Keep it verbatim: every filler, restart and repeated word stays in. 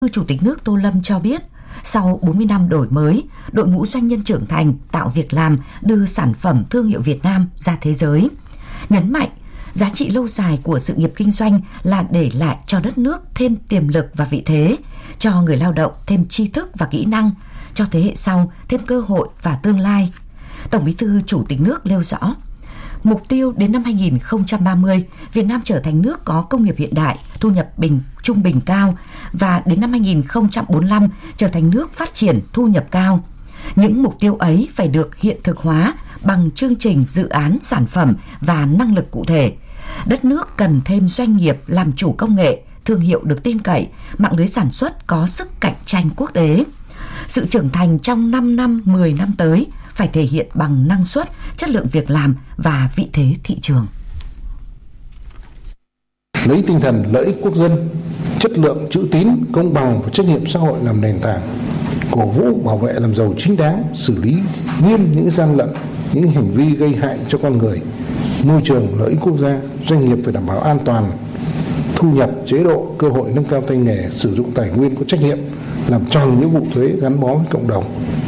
Chủ tịch nước Tô Lâm cho biết, sau bốn mươi năm đổi mới, đội ngũ doanh nhân trưởng thành tạo việc làm, đưa sản phẩm thương hiệu Việt Nam ra thế giới. Nhấn mạnh, giá trị lâu dài của sự nghiệp kinh doanh là để lại cho đất nước thêm tiềm lực và vị thế, cho người lao động thêm tri thức và kỹ năng, cho thế hệ sau thêm cơ hội và tương lai. Tổng Bí thư Chủ tịch nước nêu rõ, mục tiêu đến năm hai nghìn không trăm ba mươi, Việt Nam trở thành nước có công nghiệp hiện đại, thu nhập bình trung bình cao, và đến năm hai nghìn không trăm bốn mươi lăm trở thành nước phát triển thu nhập cao. Những mục tiêu ấy phải được hiện thực hóa bằng chương trình, dự án, sản phẩm và năng lực cụ thể. Đất nước cần thêm doanh nghiệp làm chủ công nghệ, thương hiệu được tin cậy, mạng lưới sản xuất có sức cạnh tranh quốc tế. Sự trưởng thành trong năm năm, mười năm tới phải thể hiện bằng năng suất, chất lượng việc làm và vị thế thị trường. Lấy tinh thần lợi ích quốc dân, chất lượng, chữ tín, công bằng và trách nhiệm xã hội làm nền tảng, cổ vũ bảo vệ làm giàu chính đáng, xử lý nghiêm những gian lận, những hành vi gây hại cho con người, môi trường, lợi ích quốc gia. Doanh nghiệp phải đảm bảo an toàn, thu nhập, chế độ, cơ hội, nâng cao tay nghề, sử dụng tài nguyên có trách nhiệm, làm tròn nghĩa vụ thuế gắn bó với cộng đồng.